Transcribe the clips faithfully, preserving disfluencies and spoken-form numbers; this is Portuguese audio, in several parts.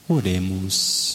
Oremos.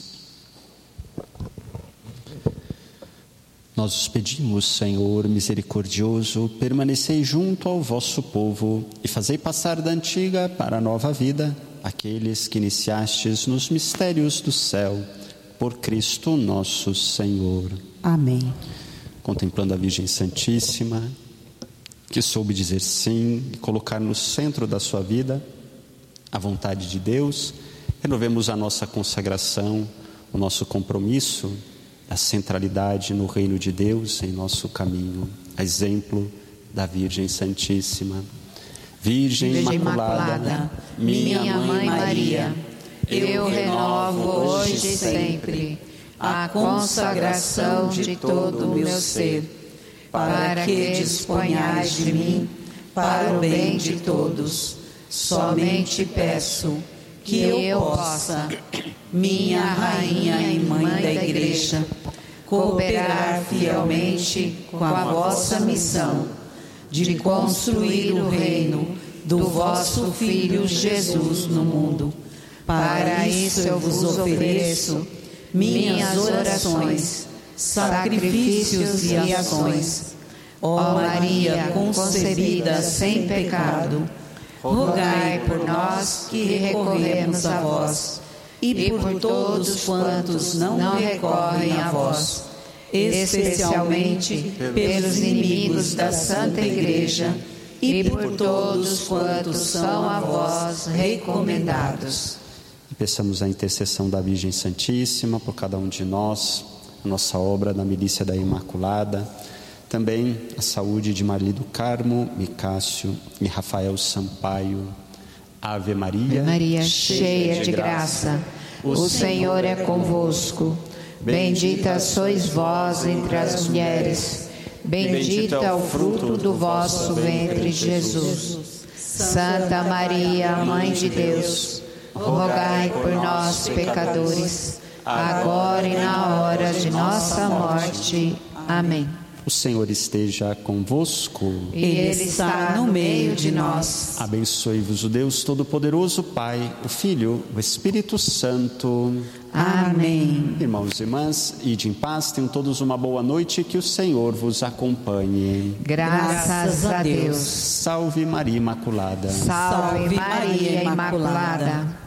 Nós os pedimos, Senhor misericordioso, permanecei junto ao vosso povo e fazei passar da antiga para a nova vida aqueles que iniciastes nos mistérios do céu, por Cristo nosso Senhor. Amém. Contemplando a Virgem Santíssima, que soube dizer sim e colocar no centro da sua vida a vontade de Deus, renovemos a nossa consagração, o nosso compromisso, a centralidade no reino de Deus em nosso caminho, a exemplo da Virgem Santíssima. Virgem, Virgem Imaculada, Imaculada, minha Mãe Maria, eu renovo hoje e sempre a consagração de todo o meu ser, para que disponhais de mim para o bem de todos. Somente peço que eu possa, minha Rainha e Mãe da Igreja, cooperar fielmente com a vossa missão de construir o reino do vosso Filho Jesus no mundo. Para isso eu vos ofereço minhas orações, sacrifícios e ações. Ó Maria concebida sem pecado, rogai por nós que recorremos a vós, e por todos quantos não recorrem a vós, especialmente pelos inimigos da Santa Igreja, e por todos quantos são a vós recomendados. Peçamos a intercessão da Virgem Santíssima por cada um de nós, a nossa obra da Milícia da Imaculada, também a saúde de Marli do Carmo, Micácio e Rafael Sampaio. Ave Maria, Maria cheia de graça, o Senhor é convosco. Bendita sois vós entre as mulheres, bendito é o fruto do vosso ventre, Jesus. Santa Maria, Mãe de Deus, rogai por nós, pecadores, agora e na hora de nossa morte. Amém. O Senhor esteja convosco. E Ele está no meio de nós. Abençoe-vos o Deus Todo-Poderoso, Pai, o Filho, o Espírito Santo. Amém. Irmãos e irmãs, ide em paz, tenham todos uma boa noite, que o Senhor vos acompanhe. Graças a Deus. Salve Maria Imaculada. Salve Maria Imaculada.